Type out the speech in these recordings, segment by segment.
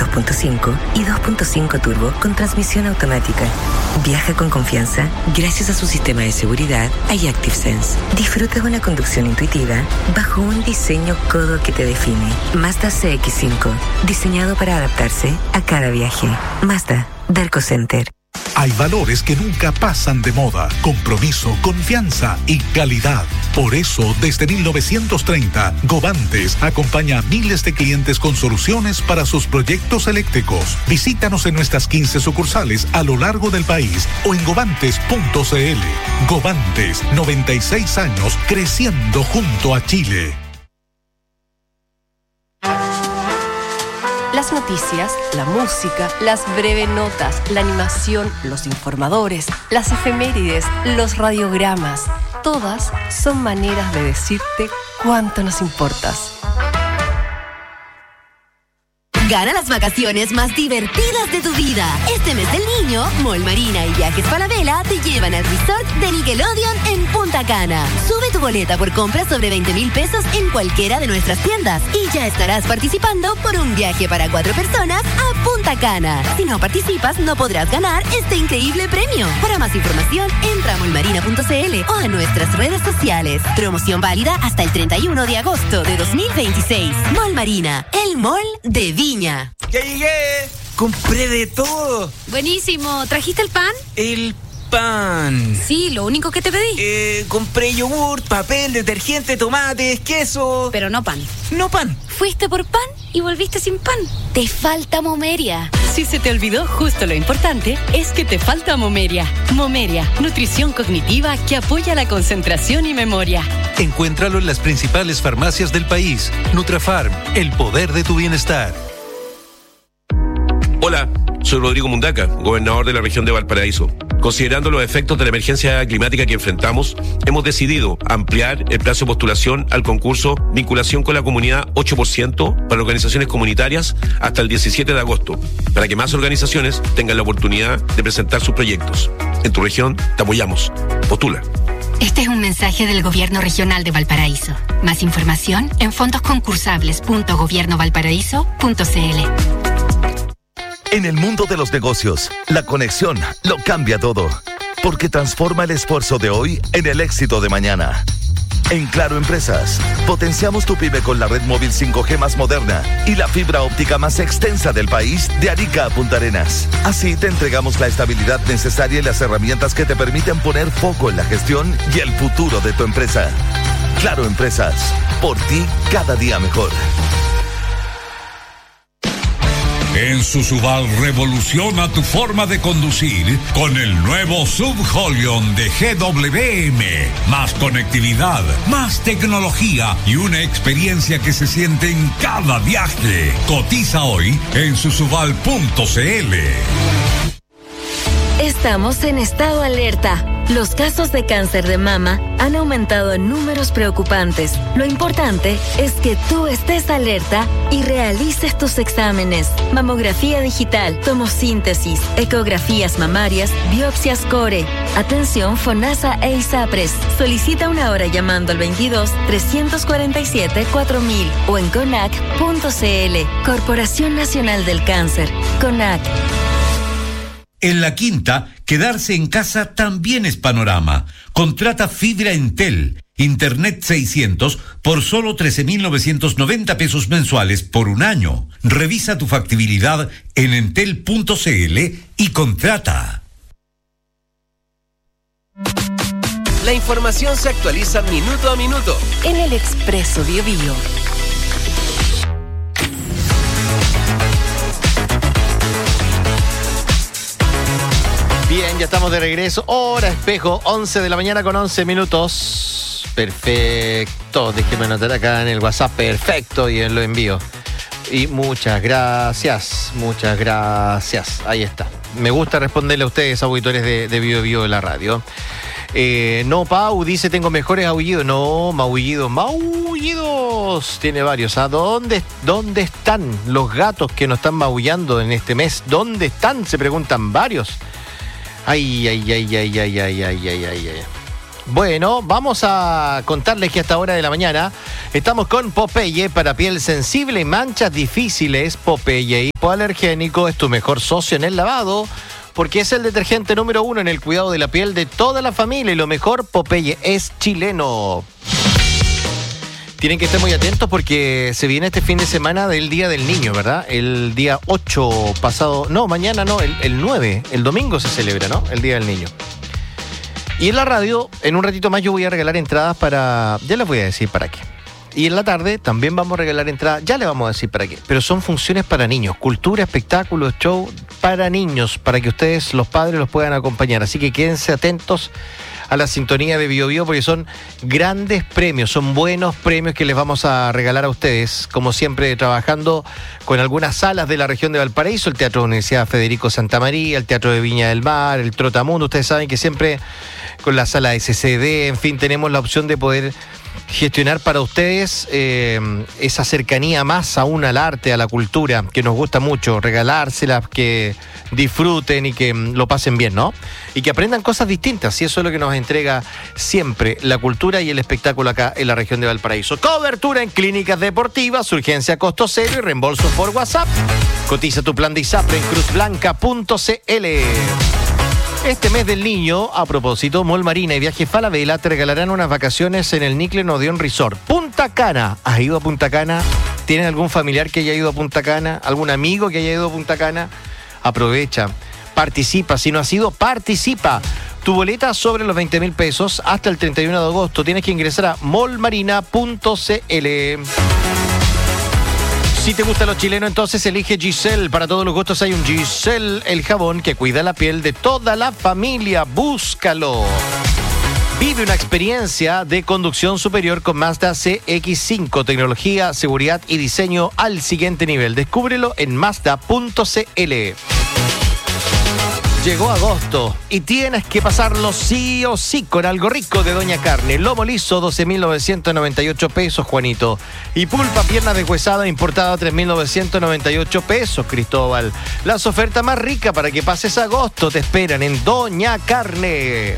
2.5 y 2.5 turbo con transmisión automática. Viaja con confianza gracias a su sistema de seguridad iActive Sense. Disfruta de una conducción intuitiva bajo un diseño codo que te define. Mazda CX-5, diseñado para adaptarse a cada viaje. Mazda, Derco Center. Hay valores que nunca pasan de moda: compromiso, confianza y calidad. Por eso, desde 1930, Govantes acompaña a miles de clientes con soluciones para sus proyectos eléctricos. Visítanos en nuestras 15 sucursales a lo largo del país o en govantes.cl. Govantes, 96 años creciendo junto a Chile. Las noticias, la música, las breves notas, la animación, los informadores, las efemérides, los radiogramas, todas son maneras de decirte cuánto nos importas. Gana las vacaciones más divertidas de tu vida. Este mes del niño, Mall Marina y Viajes Falabella te llevan al resort de Nickelodeon en Punta Cana. Sube tu boleta por compras sobre 20,000 pesos en cualquiera de nuestras tiendas y ya estarás participando por un viaje para 4 personas a Punta Cana. Si no participas, no podrás ganar este increíble premio. Para más información, entra a mallmarina.cl o a nuestras redes sociales. Promoción válida hasta el 31 de agosto de 2026. Mall Marina, el mall de Viña. ¡Ya llegué! ¡Compré de todo! Buenísimo. ¿Trajiste el pan? El pan. Sí, lo único que te pedí. Compré yogur, papel, detergente, tomates, queso. Pero no pan. No pan. Fuiste por pan y volviste sin pan. Te falta Momeria. Si se te olvidó justo lo importante, es que te falta Momeria. Momeria, nutrición cognitiva que apoya la concentración y memoria. Encuéntralo en las principales farmacias del país. Nutrafarm, el poder de tu bienestar. Hola, soy Rodrigo Mundaca, gobernador de la región de Valparaíso. Considerando los efectos de la emergencia climática que enfrentamos, hemos decidido ampliar el plazo de postulación al concurso Vinculación con la Comunidad 8% para organizaciones comunitarias hasta el 17 de agosto, para que más organizaciones tengan la oportunidad de presentar sus proyectos. En tu región te apoyamos. Postula. Este es un mensaje del Gobierno Regional de Valparaíso. Más información en fondosconcursables.gobiernovalparaíso.cl. En el mundo de los negocios, la conexión lo cambia todo, porque transforma el esfuerzo de hoy en el éxito de mañana. En Claro Empresas, potenciamos tu pyme con la red móvil 5G más moderna y la fibra óptica más extensa del país de Arica a Punta Arenas. Así te entregamos la estabilidad necesaria y las herramientas que te permiten poner foco en la gestión y el futuro de tu empresa. Claro Empresas, por ti cada día mejor. En Susubal revoluciona tu forma de conducir con el nuevo Sub Holion de GWM. Más conectividad, más tecnología y una experiencia que se siente en cada viaje. Cotiza hoy en susubal.cl. Estamos en estado alerta. Los casos de cáncer de mama han aumentado en números preocupantes. Lo importante es que tú estés alerta y realices tus exámenes. Mamografía digital, tomosíntesis, ecografías mamarias, biopsias core. Atención FONASA e ISAPRES. Solicita una hora llamando al 22-347-4000 o en CONAC.cl. Corporación Nacional del Cáncer. CONAC. En La Quinta, quedarse en casa también es panorama. Contrata fibra Entel, Internet 600 por solo 13,990 pesos mensuales por un año. Revisa tu factibilidad en entel.cl y contrata. La información se actualiza minuto a minuto en el Expreso BioBio. Bien, ya estamos de regreso. Hora espejo, 11 de la mañana con 11 minutos. Perfecto. Déjeme anotar acá en el WhatsApp. Perfecto. Y lo envío. Y muchas gracias. Muchas gracias. Ahí está. Me gusta responderle a ustedes, auditores de BioBio de la radio. No, Pau dice tengo mejores aullidos. No, maullidos. Tiene varios. ¿Ah? ¿Dónde están los gatos que nos están maullando en este mes? ¿Dónde están? Se preguntan varios. Ay. Bueno, vamos a contarles que a esta hora de la mañana estamos con Popeye para piel sensible y manchas difíciles. Popeye hipoalergénico es tu mejor socio en el lavado, porque es el detergente número 1 en el cuidado de la piel de toda la familia. Y lo mejor, Popeye es chileno. Tienen que estar muy atentos porque se viene este fin de semana del Día del Niño, ¿verdad? El día 8 pasado, no, mañana no, el 9, el domingo se celebra, ¿no? El Día del Niño. Y en la radio, en un ratito más yo voy a regalar entradas para... Ya les voy a decir para qué. Y en la tarde también vamos a regalar entradas, ya les vamos a decir para qué. Pero son funciones para niños, cultura, espectáculos, show para niños, para que ustedes, los padres, los puedan acompañar. Así que quédense atentos a la sintonía de Bio Bio porque son grandes premios, son buenos premios que les vamos a regalar a ustedes. Como siempre, trabajando con algunas salas de la región de Valparaíso, el Teatro de la Universidad Federico Santa María, el Teatro de Viña del Mar, el Trotamundo. Ustedes saben que siempre con la sala SCD, en fin, tenemos la opción de poder gestionar para ustedes esa cercanía más aún al arte, a la cultura, que nos gusta mucho, regalárselas, que disfruten y que lo pasen bien, ¿no? Y que aprendan cosas distintas, y eso es lo que nos entrega siempre la cultura y el espectáculo acá en la región de Valparaíso. Cobertura en clínicas deportivas, urgencia a costo cero y reembolso por WhatsApp. Cotiza tu plan de ISAPRE en cruzblanca.cl. Este mes del niño, a propósito, Mall Marina y Viajes Falabella te regalarán unas vacaciones en el Nickel Odeon Resort. Punta Cana. ¿Has ido a Punta Cana? ¿Tienes algún familiar que haya ido a Punta Cana? ¿Algún amigo que haya ido a Punta Cana? Aprovecha, participa. Si no has ido, participa. Tu boleta sobre los 20.000 pesos hasta el 31 de agosto. Tienes que ingresar a mallmarina.cl. Si te gustan los chilenos, entonces elige Giselle. Para todos los gustos hay un Giselle, el jabón que cuida la piel de toda la familia. Búscalo. Vive una experiencia de conducción superior con Mazda CX-5. Tecnología, seguridad y diseño al siguiente nivel. Descúbrelo en Mazda.cl. Llegó agosto y tienes que pasarlo sí o sí con algo rico de Doña Carne. Lomo liso, 12.998 pesos, Juanito. Y pulpa pierna deshuesada importada, 3.998 pesos, Cristóbal. Las ofertas más ricas para que pases agosto te esperan en Doña Carne.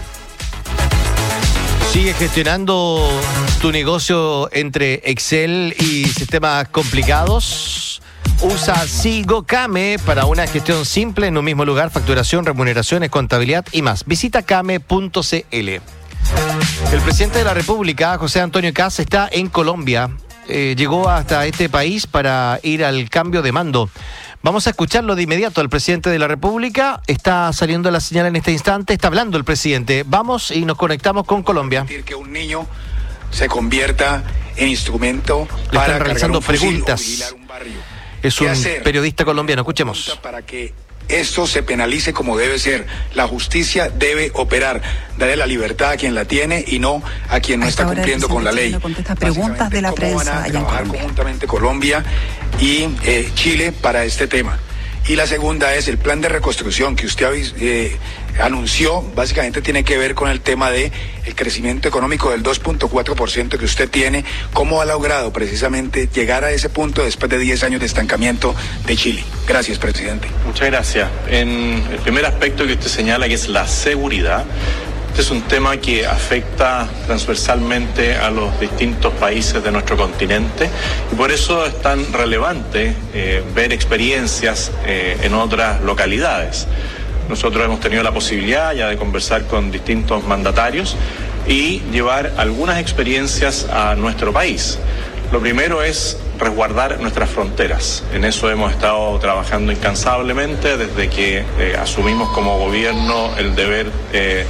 Sigue gestionando tu negocio entre Excel y sistemas complicados. Usa SigoCame para una gestión simple en un mismo lugar, facturación, remuneraciones, contabilidad y más. Visita came.cl. El presidente de la República, José Antonio Kast, está en Colombia. Llegó hasta este país para ir al cambio de mando. Vamos a escucharlo de inmediato al presidente de la República. Está saliendo la señal en este instante, está hablando el presidente. Vamos y nos conectamos con Colombia. Que un niño se convierta en instrumento Le para están realizando preguntas. vigilar un barrio. Es un periodista colombiano, escuchemos. Para que esto se penalice como debe ser. La justicia debe operar, darle la libertad a quien la tiene y no a quien no está cumpliendo con la ley. Contesta preguntas de la prensa allá en Colombia. Conjuntamente Colombia y Chile para este tema. Y la segunda es el plan de reconstrucción que usted anunció, básicamente tiene que ver con el tema de el crecimiento económico del 2.4% que usted tiene. ¿Cómo ha logrado precisamente llegar a ese punto después de 10 años de estancamiento de Chile? Gracias, presidente. Muchas gracias. En el primer aspecto que usted señala, que es la seguridad, este es un tema que afecta transversalmente a los distintos países de nuestro continente y por eso es tan relevante ver experiencias en otras localidades. Nosotros hemos tenido la posibilidad ya de conversar con distintos mandatarios y llevar algunas experiencias a nuestro país. Lo primero es resguardar nuestras fronteras. En eso hemos estado trabajando incansablemente desde que asumimos como gobierno el deber de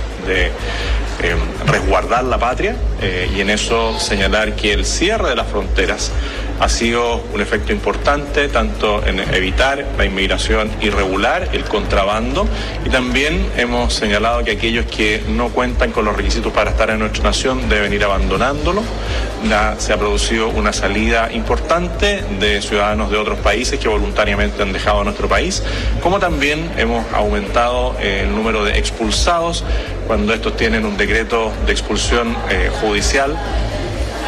resguardar la patria y en eso señalar que el cierre de las fronteras ha sido un efecto importante tanto en evitar la inmigración irregular, el contrabando, y también hemos señalado que aquellos que no cuentan con los requisitos para estar en nuestra nación deben ir abandonándolo. Se ha producido una salida importante de ciudadanos de otros países que voluntariamente han dejado nuestro país, como también hemos aumentado el número de expulsados cuando estos tienen un decreto de expulsión judicial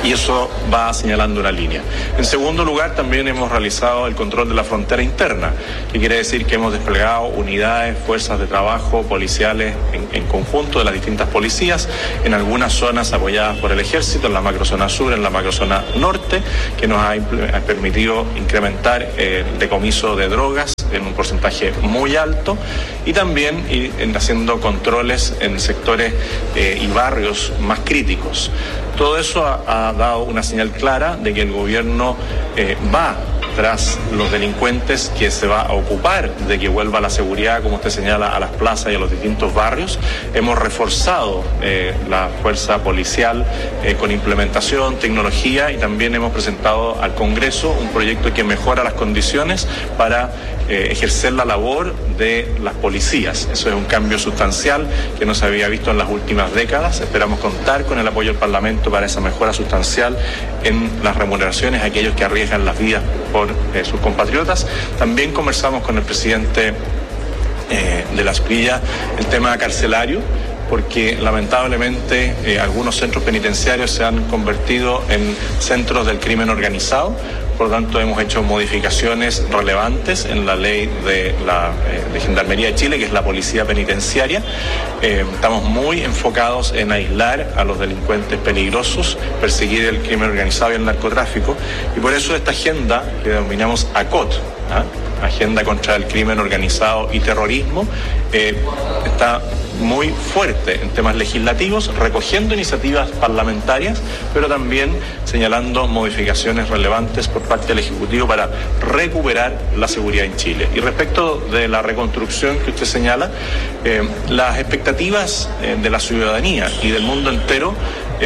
Y eso va señalando una línea. En segundo lugar, también hemos realizado el control de la frontera interna, que quiere decir que hemos desplegado unidades, fuerzas de trabajo policiales en conjunto de las distintas policías, en algunas zonas apoyadas por el ejército, en la macrozona sur, en la macrozona norte, que nos ha permitido incrementar el decomiso de drogas en un porcentaje muy alto, y también haciendo controles en sectores y barrios más críticos. Todo eso ha dado una señal clara de que el gobierno va tras los delincuentes, que se va a ocupar de que vuelva la seguridad, como usted señala, a las plazas y a los distintos barrios. Hemos reforzado la fuerza policial con implementación, tecnología, y también hemos presentado al Congreso un proyecto que mejora las condiciones para ejercer la labor de las policías. Eso es un cambio sustancial que no se había visto en las últimas décadas. Esperamos contar con el apoyo del Parlamento para esa mejora sustancial en las remuneraciones a aquellos que arriesgan las vidas por sus compatriotas. También conversamos con el presidente de la Asprilla el tema carcelario, porque lamentablemente algunos centros penitenciarios se han convertido en centros del crimen organizado. Por lo tanto, hemos hecho modificaciones relevantes en la ley de Gendarmería de Chile, que es la policía penitenciaria. Estamos muy enfocados en aislar a los delincuentes peligrosos, perseguir el crimen organizado y el narcotráfico, y por eso esta agenda que denominamos ACOT, Agenda contra el Crimen Organizado y Terrorismo, está muy fuerte en temas legislativos, recogiendo iniciativas parlamentarias, pero también señalando modificaciones relevantes por parte del Ejecutivo para recuperar la seguridad en Chile. Y respecto de la reconstrucción que usted señala, las expectativas de la ciudadanía y del mundo entero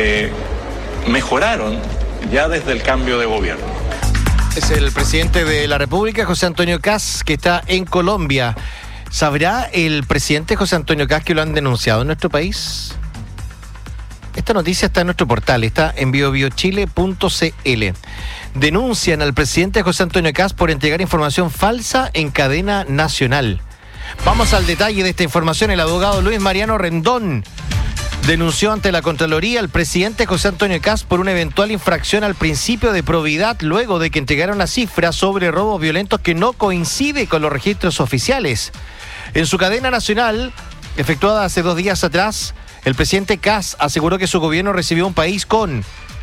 mejoraron ya desde el cambio de gobierno. Es el presidente de la República, José Antonio Kast, que está en Colombia. ¿Sabrá el presidente José Antonio Kast que lo han denunciado en nuestro país? Esta noticia está en nuestro portal, está en biobiochile.cl. Denuncian al presidente José Antonio Kast por entregar información falsa en cadena nacional. Vamos al detalle de esta información. El abogado Luis Mariano Rendón denunció ante la Contraloría al presidente José Antonio Kast por una eventual infracción al principio de probidad, luego de que entregaron una cifra sobre robos violentos que no coincide con los registros oficiales. En su cadena nacional, efectuada hace 2 días atrás, el presidente Kast aseguró que su gobierno recibió un país con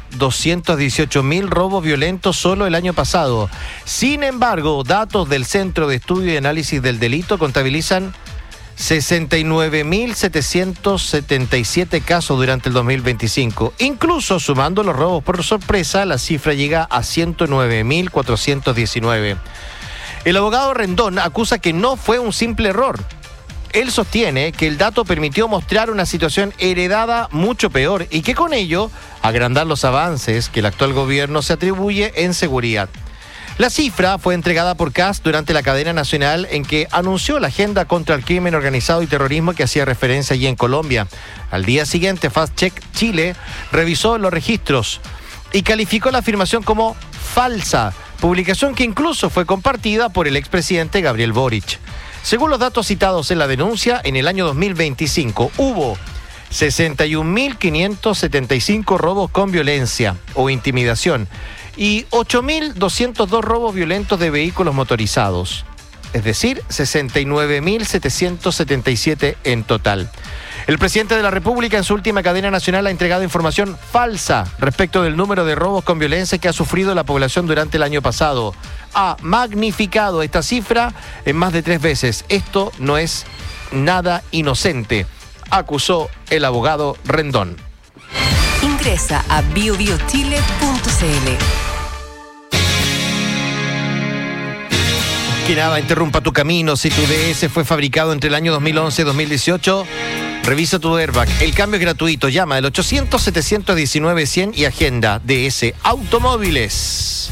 218.000 robos violentos solo el año pasado. Sin embargo, datos del Centro de Estudio y Análisis del Delito contabilizan 69.777 casos durante el 2025. Incluso sumando los robos por sorpresa, la cifra llega a 109.419. El abogado Rendón acusa que no fue un simple error. Él sostiene que el dato permitió mostrar una situación heredada mucho peor y que con ello agrandar los avances que el actual gobierno se atribuye en seguridad. La cifra fue entregada por Kast durante la cadena nacional en que anunció la agenda contra el crimen organizado y terrorismo que hacía referencia allí en Colombia. Al día siguiente, Fact Check Chile revisó los registros y calificó la afirmación como falsa, publicación que incluso fue compartida por el expresidente Gabriel Boric. Según los datos citados en la denuncia, en el año 2025 hubo 61.575 robos con violencia o intimidación y 8.202 robos violentos de vehículos motorizados, es decir, 69.777 en total. El presidente de la República en su última cadena nacional ha entregado información falsa respecto del número de robos con violencia que ha sufrido la población durante el año pasado. Ha magnificado esta cifra en más de 3 veces. Esto no es nada inocente, acusó el abogado Rendón. Ingresa a biobiochile.cl. Que nada interrumpa tu camino. Si tu DS fue fabricado entre el año 2011 y 2018, revisa tu airbag. El cambio es gratuito. Llama al 800-719-100 y agenda DS Automóviles.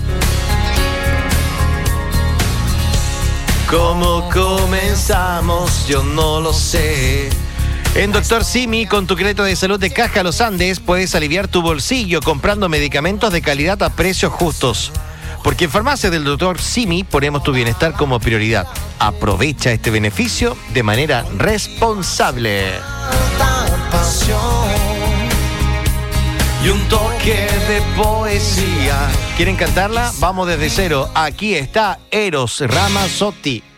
¿Cómo comenzamos? Yo no lo sé. En Dr. Simi, con tu crédito de salud de Caja Los Andes, puedes aliviar tu bolsillo comprando medicamentos de calidad a precios justos. Porque en Farmacia del Dr. Simi ponemos tu bienestar como prioridad. Aprovecha este beneficio de manera responsable. y un toque de poesía. ¿Quieren cantarla? Vamos desde cero. Aquí está Eros Ramazzotti.